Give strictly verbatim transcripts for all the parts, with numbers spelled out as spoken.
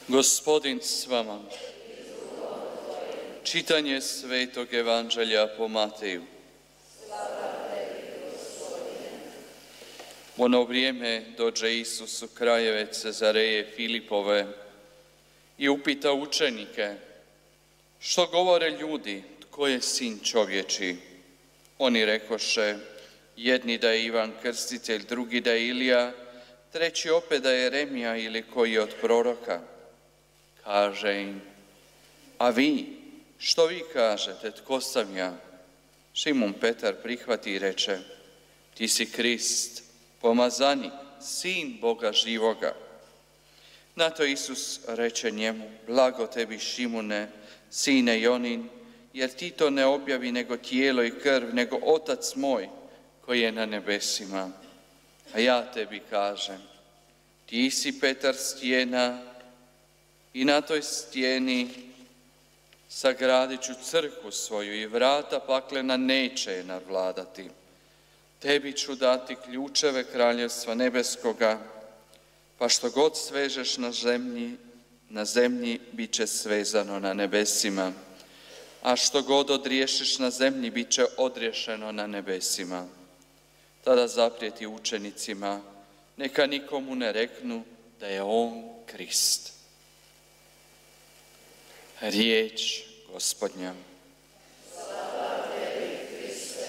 Gospodin s vama. Čitanje Svetog Evanđelja po Mateju. U ono vrijeme dođe Isus u krajeve Cezareje Filipove i upita učenike: što govore ljudi, tko je sin čovječiji? Oni rekoše, jedni da je Ivan Krstitelj, drugi da je Ilija, treći opet da je Jeremija ili koji od proroka. Kaže im: a vi, što vi kažete, tko sam ja? Šimun Petar prihvati i reče: ti si Krist, pomazanik, sin Boga živoga. Na to Isus reče njemu: blago tebi, Šimune, sine Jonin, jer ti to ne objavi nego tijelo i krv, nego Otac moj koji je na nebesima. A ja tebi kažem, ti si Petar stijena i na toj stijeni sagradit ću crkvu svoju i vrata paklena neće je nadvladati. Tebi ću dati ključeve kraljevstva nebeskoga, pa što god svežeš na zemlji, na zemlji bit će svezano na nebesima, a što god odriješiš na zemlji bit će odriješeno na nebesima. Tada zaprijeti učenicima: neka nikomu ne reknu da je on Krist. Riječ Gospodnja. Slava tebi, Kriste.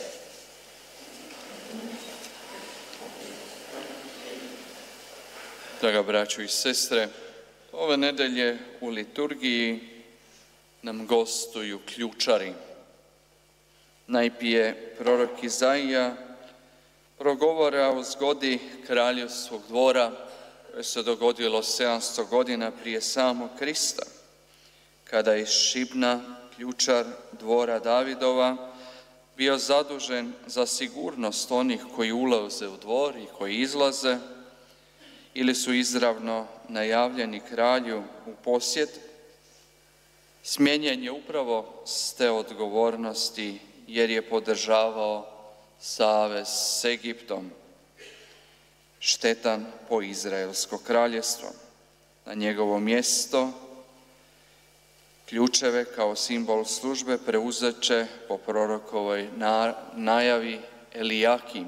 Draga braćo i sestre, ove nedelje u liturgiji nam gostuju ključari. Najprije prorok Izaija progovara o zgodi kraljevskog dvora koje se dogodilo sedamsto godina prije samog Krista, kada je Šibna, ključar dvora Davidova, bio zadužen za sigurnost onih koji ulaze u dvor i koji izlaze ili su izravno najavljeni kralju u posjet. Smijenjen je upravo s te odgovornosti jer je podržavao savez s Egiptom, štetan po Izraelsko kraljevstvo. Na njegovo mjesto ključeve kao simbol službe preuzet će po prorokovoj najavi Elijakim.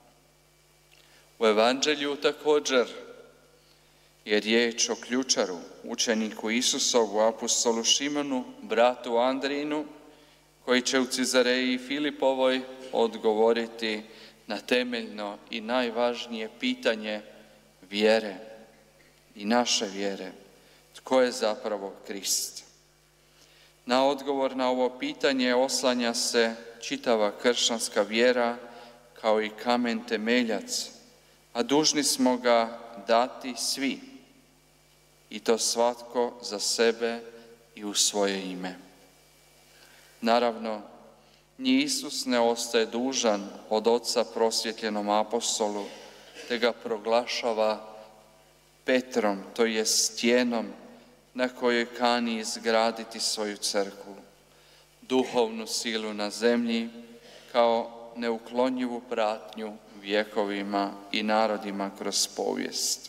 U Evanđelju također je riječ o ključaru, učeniku Isusovu, apostolu Šimonu, bratu Andrijinu, koji će u Cezareji Filipovoj odgovoriti na temeljno i najvažnije pitanje vjere i naše vjere. Tko je zapravo Krist? Na odgovor na ovo pitanje oslanja se čitava kršćanska vjera kao i kamen temeljac, a dužni smo ga dati svi, i to svatko za sebe i u svoje ime. Naravno, ni Isus ne ostaje dužan od Oca prosvjetljenom apostolu, te ga proglašava Petrom, to je stijenom na kojoj kani izgraditi svoju crkvu, duhovnu silu na zemlji kao neuklonjivu pratnju vjekovima i narodima kroz povijest.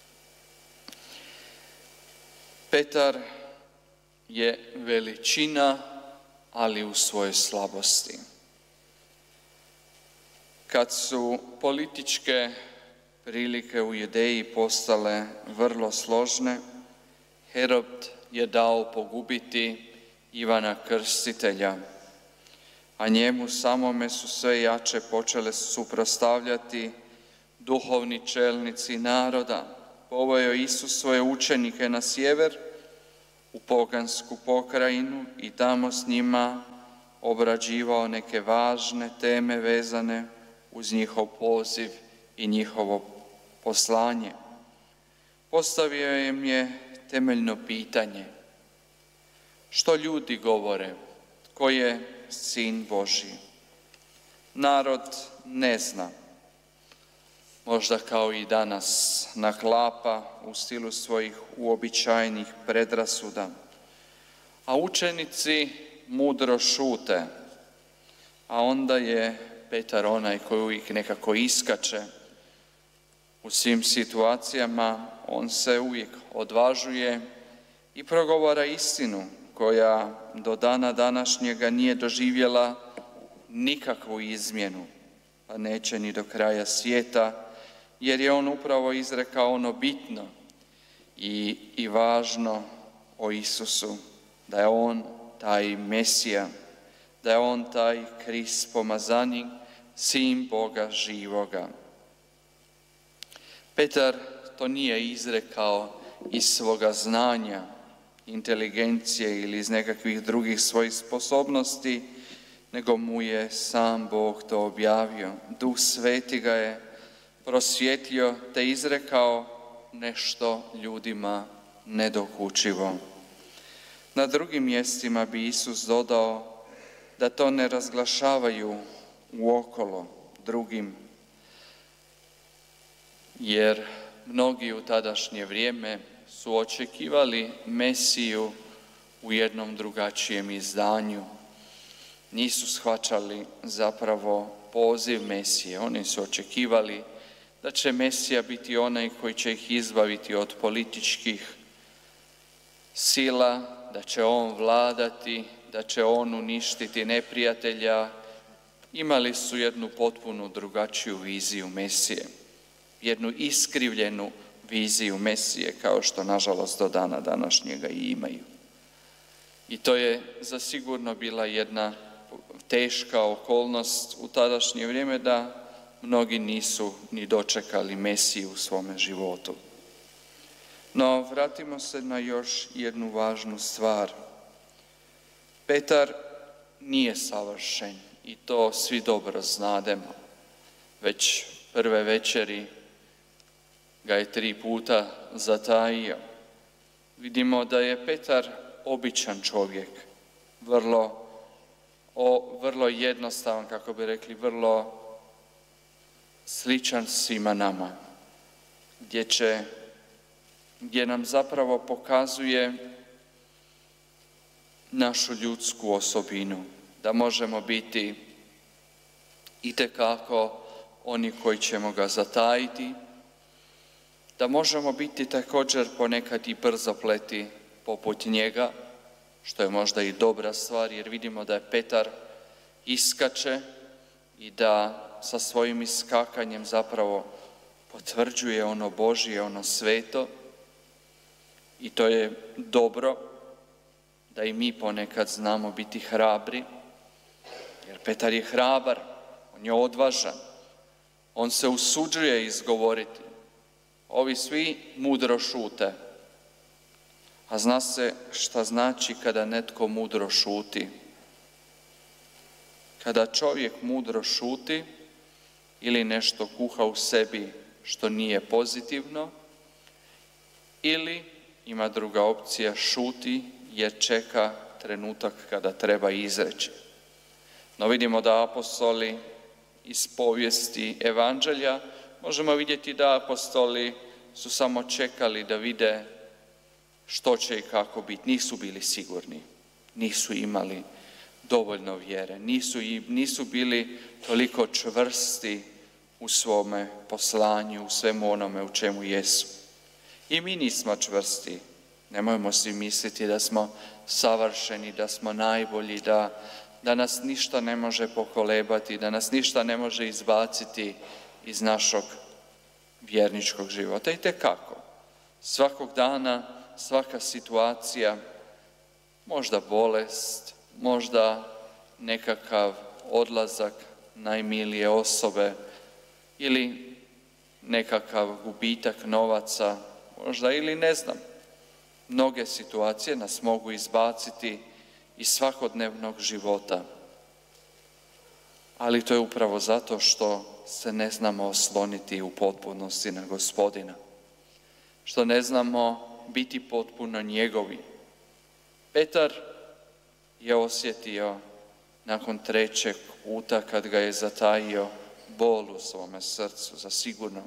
Petar je veličina, ali u svojoj slabosti. Kad su političke prilike u Judeji postale vrlo složne, Herod je dao pogubiti Ivana Krstitelja, a njemu samome su sve jače počele suprotstavljati duhovni čelnici naroda. Poveo Isus svoje učenike na sjever, u pogansku pokrajinu, i tamo s njima obrađivao neke važne teme vezane uz njihov poziv i njihovo poslanje. Postavio im je temeljno pitanje: što ljudi govore, tko je Sin Božji? Narod ne zna, možda kao i danas naklapa u stilu svojih uobičajenih predrasuda, a učenici mudro šute, a onda je Petar onaj koji uvijek nekako iskače u svim situacijama. On se uvijek odvažuje i progovara istinu koja do dana današnjega nije doživjela nikakvu izmjenu, pa neće ni do kraja svijeta, jer je on upravo izrekao ono bitno i, i važno o Isusu, da je on taj Mesija, da je on taj Krist pomazanik, sin Boga živoga. Petar to nije izrekao iz svoga znanja, inteligencije ili iz nekakvih drugih svojih sposobnosti, nego mu je sam Bog to objavio. Duh Sveti ga je prosvjetlio te izrekao nešto ljudima nedokučivo. Na drugim mjestima bi Isus dodao da to ne razglašavaju uokolo drugim, jer mnogi u tadašnje vrijeme su očekivali Mesiju u jednom drugačijem izdanju. Nisu shvaćali zapravo poziv Mesije. Oni su očekivali da će Mesija biti onaj koji će ih izbaviti od političkih sila, da će on vladati, da će on uništiti neprijatelja. Imali su jednu potpuno drugačiju viziju Mesije, jednu iskrivljenu viziju Mesije, kao što nažalost do dana današnjega i imaju. I to je zasigurno bila jedna teška okolnost u tadašnje vrijeme da mnogi nisu ni dočekali Mesiju u svome životu. No, vratimo se na još jednu važnu stvar. Petar nije savršen i to svi dobro znademo. Već prve večeri ga je tri puta zatajio. Vidimo da je Petar običan čovjek, vrlo, o, vrlo jednostavan, kako bi rekli, vrlo sličan svima nama, gdje će, gdje nam zapravo pokazuje našu ljudsku osobinu, da možemo biti itekako oni koji ćemo ga zatajiti, da možemo biti također ponekad i brzopleti poput njega, što je možda i dobra stvar, jer vidimo da je Petar iskače i da sa svojim iskakanjem zapravo potvrđuje ono Božje, ono sveto, i to je dobro da i mi ponekad znamo biti hrabri, jer Petar je hrabar, on je odvažan, on se usuđuje izgovoriti. Ovi svi mudro šute, a zna se šta znači kada netko mudro šuti. Kada čovjek mudro šuti ili nešto kuha u sebi što nije pozitivno, ili ima druga opcija, šuti jer čeka trenutak kada treba izreći. No vidimo da apostoli iz povijesti evanđelja možemo vidjeti da apostoli su samo čekali da vide što će i kako biti. Nisu bili sigurni, nisu imali dovoljno vjere, nisu, nisu bili toliko čvrsti u svome poslanju, u svemu onome u čemu jesu. I mi nismo čvrsti. Nemojmo si misliti da smo savršeni, da smo najbolji, da, da nas ništa ne može pokolebati, da nas ništa ne može izbaciti iz našog vjerničkog života. I tekako, svakog dana, svaka situacija, možda bolest, možda nekakav odlazak najmilije osobe ili nekakav gubitak novaca, možda ili ne znam, mnoge situacije nas mogu izbaciti iz svakodnevnog života. Ali to je upravo zato što se ne znamo osloniti u potpunosti na Gospodina, što ne znamo biti potpuno njegovi. Petar je osjetio nakon trećeg puta kad ga je zatajio bol u svome srcu, zasigurno.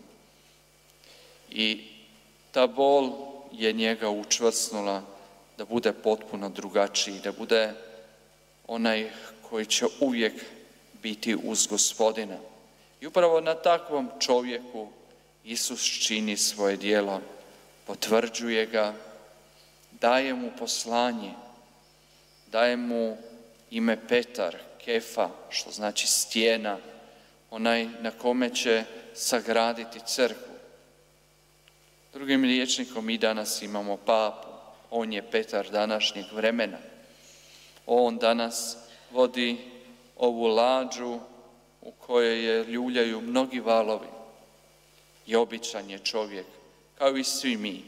I ta bol je njega učvrstnula da bude potpuno drugačiji, da bude onaj koji će uvijek biti uz Gospodina. I upravo na takvom čovjeku Isus čini svoje djelo, potvrđuje ga, daje mu poslanje, daje mu ime Petar, Kefa, što znači stijena, onaj na kome će sagraditi crkvu. Drugim rječnikom, mi danas imamo papu, on je Petar današnjeg vremena. On danas vodi ovu lađu u kojoj je ljuljaju mnogi valovi i običan je čovjek, kao i svi mi.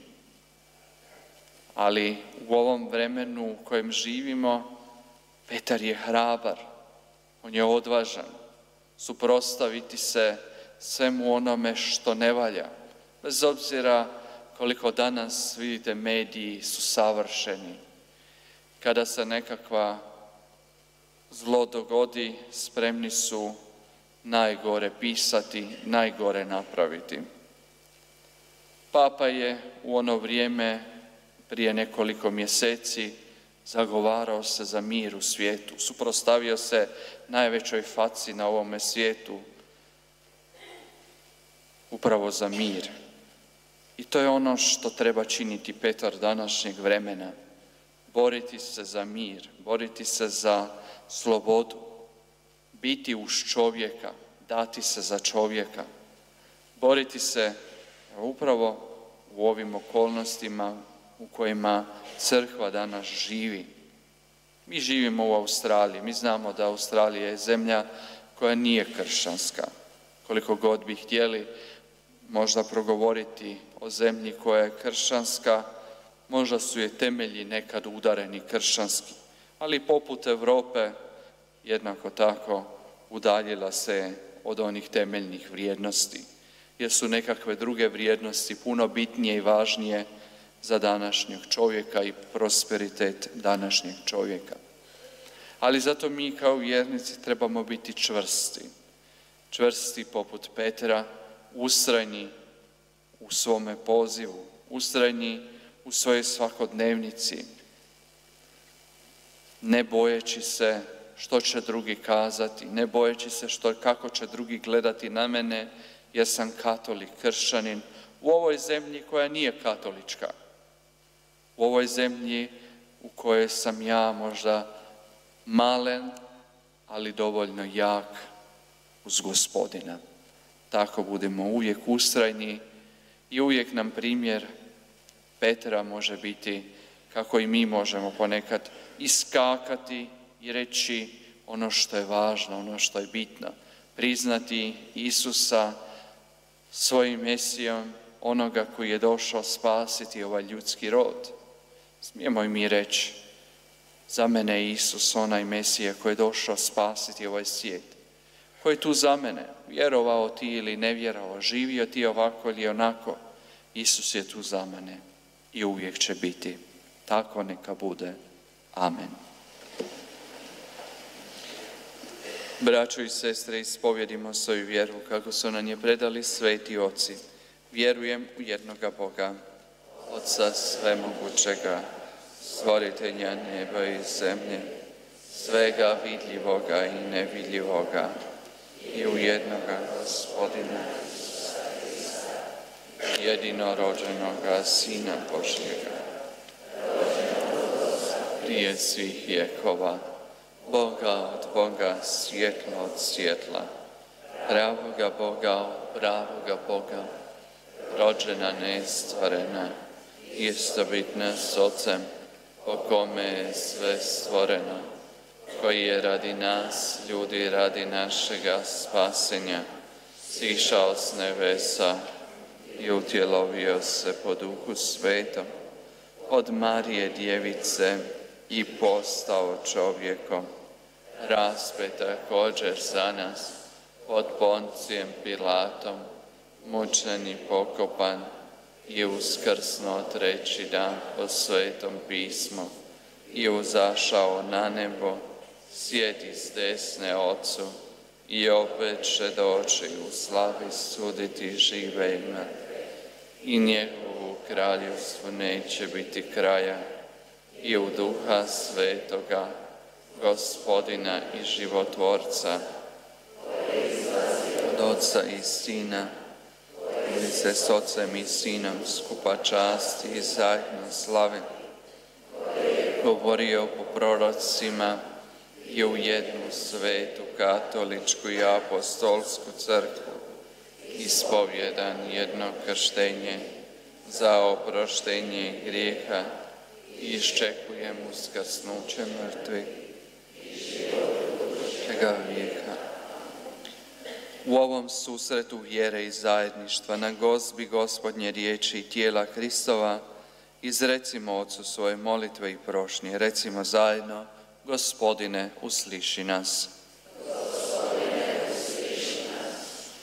Ali u ovom vremenu u kojem živimo, Petar je hrabar, on je odvažan, suprotstaviti se svemu onome što ne valja. Bez obzira koliko danas, vidite, mediji su savršeni. Kada se nekakva zlo dogodi, spremni su najgore pisati, najgore napraviti. Papa je u ono vrijeme, prije nekoliko mjeseci, zagovarao se za mir u svijetu, suprotstavio se najvećoj faci na ovome svijetu, upravo za mir. I to je ono što treba činiti Petar današnjeg vremena. Boriti se za mir, boriti se za slobodu, biti uz čovjeka, dati se za čovjeka, boriti se upravo u ovim okolnostima u kojima crkva danas živi. Mi živimo u Australiji, mi znamo da Australija je zemlja koja nije kršćanska. Koliko god bi htjeli možda progovoriti o zemlji koja je kršćanska, možda su je temelji nekad udareni kršćanski, ali poput Europe jednako tako udaljila se od onih temeljnih vrijednosti, jer su nekakve druge vrijednosti puno bitnije i važnije za današnjeg čovjeka i prosperitet današnjeg čovjeka. Ali zato mi kao vjernici trebamo biti čvrsti. Čvrsti poput Petra, ustrajni u svome pozivu, ustrajni u svojoj svakodnevnici, ne bojeći se što će drugi kazati, ne bojeći se što, kako će drugi gledati na mene, jer sam katolik, kršćanin, u ovoj zemlji koja nije katolička, u ovoj zemlji u kojoj sam ja možda malen, ali dovoljno jak uz Gospodina. Tako budemo uvijek ustrajni i uvijek nam primjer Petra može biti kako i mi možemo ponekad iskakati i reći ono što je važno, ono što je bitno. Priznati Isusa svojim Mesijom, onoga koji je došao spasiti ovaj ljudski rod. Smijemo i mi reći, za mene je Isus onaj Mesija koji je došao spasiti ovaj svijet. Koji je tu za mene, vjerovao ti ili ne vjerovao, živio ti ovako ili onako, Isus je tu za mene i uvijek će biti. Tako neka bude. Amen. Braćo i sestre, ispovjedimo svoju vjeru kako su nam je predali sveti oci. Vjerujem u jednoga Boga, Otca svemogućega, stvoritelja neba i zemlje, svega vidljivoga i nevidljivoga, i u jednoga Gospodina, jedinorođenoga Sina Božjega, prije svih vjekova, Boga od Boga, svjetlo od svjetla, pravoga Boga od pravoga Boga, rođena nestvorena, istobitna s Otcem, po kome je sve stvoreno, koji je radi nas, ljudi radi našega spasenja, sišao s nebesa i utjelovio se po Duhu Svetom, od Marije djevice i postao čovjekom, raspet također za nas, pod Poncijem Pilatom, mučen i pokopan i uskrsnuo treći dan po Svetom pismu i uzašao na nebo, sjedi s desne Otcu i opet će doći u slavi suditi žive i mrtve. I njegovu kraljevstvu neće biti kraja, i u Duha Svetoga, Gospodina i Životvorca, od Otca i Sina, koji se s Otcem i Sinom skupa časti i zajedno slave, govorio po prorocima i u jednu svetu katoličku i apostolsku crkvu ispovjedan jedno krštenje za oproštenje grijeha i iščekujem uskrsnuće mrtvih čega vijeka. U ovom susretu vjere i zajedništva na gozbi Gospodnje riječi i tijela Kristova izrecimo Otcu svoje molitve i prošnje. Recimo zajedno: Gospodine, usliši nas. Gospodine, usliši nas.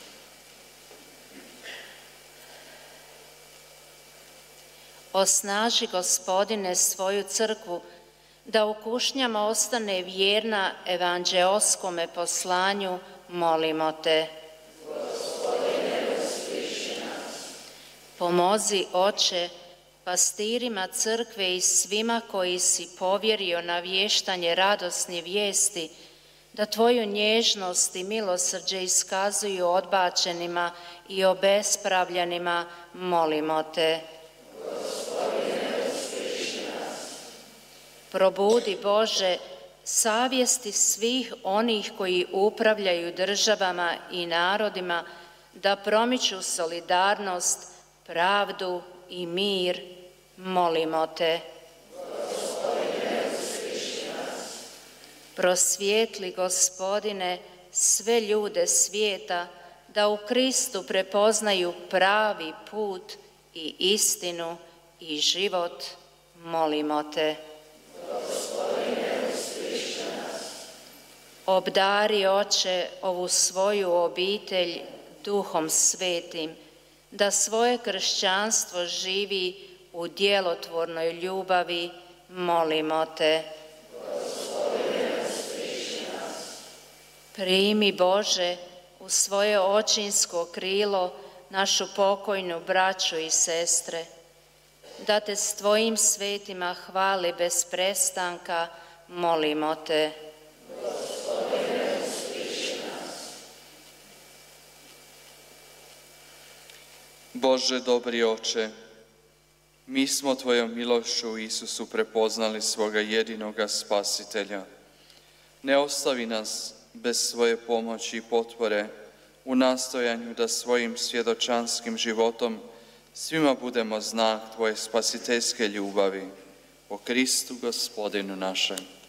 Osnaži, Gospodine, svoju crkvu, da u kušnjama ostane vjerna evanđeoskome poslanju, molimo te. Gospodine, usliši nas. Pomozi, Oče, pastirima crkve i svima koji si povjerio na vještanje radosne vijesti, da tvoju nježnost i milosrđe iskazuju odbačenima i obespravljenima, molimo te. Gospodine, usliši nas. Probudi, Bože, savjesti svih onih koji upravljaju državama i narodima, da promiču solidarnost, pravdu i mir, molimo te. Gospodine, usliši nas. Prosvijetli, Gospodine, sve ljude svijeta, da u Kristu prepoznaju pravi put i istinu i život, molimo te. Gospodine, usliši nas. Obdari, Oče, ovu svoju obitelj Duhom Svetim, da svoje kršćanstvo živi u djelotvornoj ljubavi, molimo te. Gospodine, usliši nas. Primi, Bože, u svoje očinsko krilo našu pokojnu braću i sestre, da te s tvojim svetima hvali bez prestanka, molimo te. Gospodine, usliši nas. Bože, dobri Oče, mi smo tvojom milošću u Isusu prepoznali svoga jedinoga Spasitelja. Ne ostavi nas bez svoje pomoći i potpore u nastojanju da svojim svjedočanskim životom svima budemo znak tvoje spasiteljske ljubavi. Po Kristu Gospodinu našem.